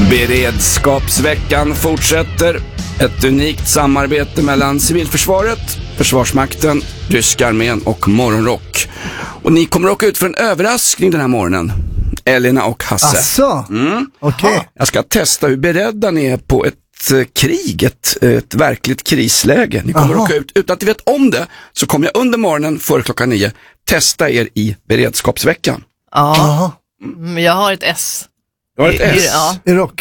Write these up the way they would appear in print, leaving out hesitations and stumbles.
Beredskapsveckan fortsätter. Ett unikt samarbete mellan civilförsvaret, Försvarsmakten, ryska armén och Morgonrock. Och ni kommer åka ut för en överraskning den här morgonen. Elina och Hasse. Asså? Okej. Jag ska testa hur beredda ni är på ett krig, ett verkligt krisläge. Ni kommer åka ut utan att ni vet om det, så kommer jag under morgonen före 9:00 testa er i beredskapsveckan. Ja, jag har ett S. Du har ett S? Ja.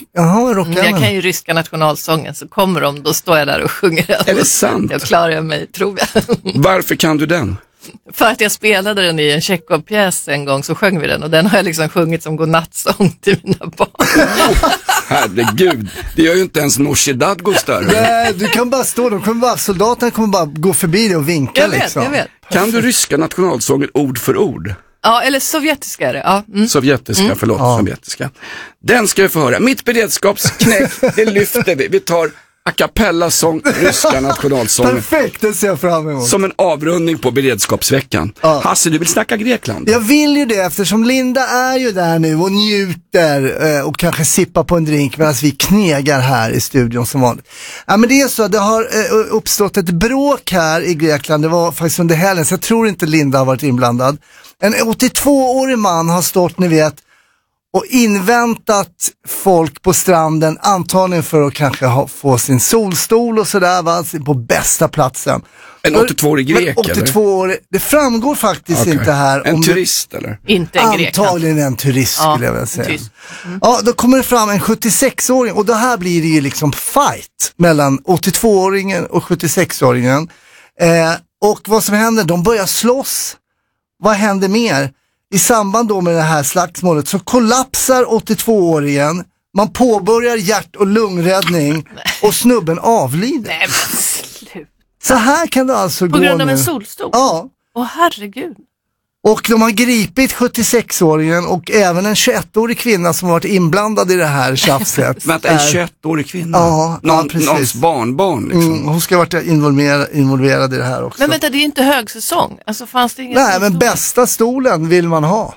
Jag kan ju ryska nationalsången, så kommer de, då står jag där och sjunger den. Är det sant? Jag klarar mig, tror jag. Varför kan du den? För att jag spelade den i en Tjechov-pjäs en gång, så sjöng vi den, och den har jag liksom sjungit som godnattsång till mina barn. Herregud, det gör ju inte ens Nooshi Dadgostar. Nej, du kan bara stå, soldaterna kommer bara gå förbi dig och vinka. Jag vet. Kan du ryska nationalsången ord för ord? Ja, eller sovjetiska är det. Ja. Sovjetiska, sovjetiska. Den ska vi få höra. Mitt beredskapsknäck, det lyfter vi. Vi tar a cappella-sång, ryska nationalsången. Perfekt, det ser jag fram emot. Som en avrundning på beredskapsveckan. Hasse, du vill snacka Grekland? Jag vill ju det, eftersom Linda är ju där nu och njuter och kanske sippar på en drink medan vi knegar här i studion som vanligt. Ja, men det är så, det har uppstått ett bråk här i Grekland. Det var faktiskt under helgen, så jag tror inte Linda har varit inblandad. En 82-årig man har stått, ni vet, och inväntat folk på stranden, antagligen för att kanske få sin solstol och sådär, va? På bästa platsen. En 82-årig grek, 82-årig, det framgår faktiskt inte här. En turist eller? Inte en grek. Antagligen en turist, skulle jag vilja säga. Ja, då kommer det fram en 76-åring, och det här blir det ju liksom fight mellan 82-åringen och 76-åringen. Och vad som händer, de börjar slåss. Vad händer mer? I samband då med det här slagsmålet så kollapsar 82-åringen. Man påbörjar hjärt- och lungräddning och snubben avlider. Nej, men sluta. Så här kan det alltså gå nu. På grund av en solstol? Ja. Åh, herregud. Och de har gripit 76-åringen och även en 21-årig kvinna som har varit inblandad i det här tjafset. Vänta, en 21-årig kvinna? Ja, precis. Någons barnbarn liksom. Hon ska ha varit involverad i det här också. Men vänta, det är inte högsäsong. Alltså fanns det ingen... Nej, men bästa stolen vill man ha.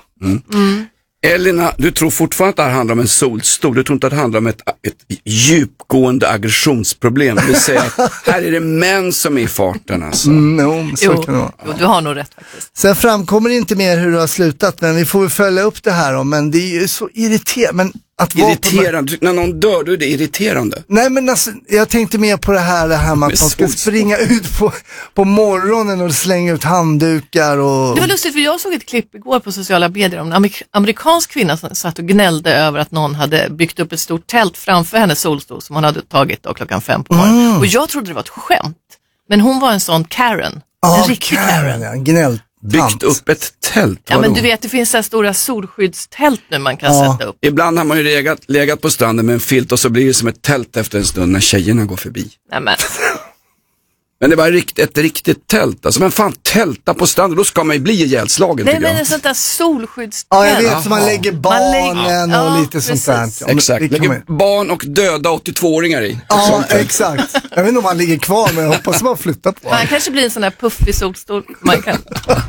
Elina, du tror fortfarande att det här handlar om en solstol. Du tror inte att det handlar om ett djupgående aggressionsproblem. Det vill säga att här är det män som är i farten alltså. Så kan det vara. Jo, du har nog rätt faktiskt. Sen framkommer inte mer hur det har slutat, men vi får väl följa upp det här. Men det är ju så irriterande. Irriterande? När någon dör, då är det irriterande. Nej, men alltså, jag tänkte mer på det här med att man ska springa ut på morgonen och slänga ut handdukar och... Det var lustigt, för jag såg ett klipp igår på sociala medier om en amerikansk kvinna som satt och gnällde över att någon hade byggt upp ett stort tält framför hennes solstol som hon hade tagit då 5:00 på morgonen. Och jag trodde det var ett skämt. Men hon var en sån Karen. En riktig Karen. Ja, gnällt. Byggt upp ett tält. Ja, men du vet, det finns så här stora solskyddstält nu man kan sätta upp. Ibland har man ju legat på stranden med en filt och så blir det som ett tält efter en stund när tjejerna går förbi. Nämen. Men det var ett riktigt tält. Alltså, men fan, tälta på stranden, då ska man ju bli ihjälslagen. Nej, men en sånt där solskyddstält. Ja, jag vet, så man lägger barnen och lite sånt där. Exakt, lägger barn och döda 82-åringar i. Ja, exakt. Jag vet inte om man ligger kvar, men jag hoppas att man flyttar på. Man kanske blir en sån där puffig solstol. Man kan...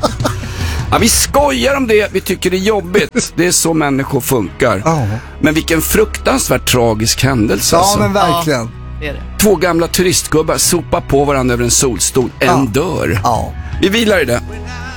Ja, vi skojar om det, vi tycker det är jobbigt. Det är så människor funkar. Men vilken fruktansvärt tragisk händelse. Ja, alltså. men verkligen. Ja, det är det. 2 gamla turistgubbar sopar på varandra över en solstol. En dör. Ja. Vi vilar i det.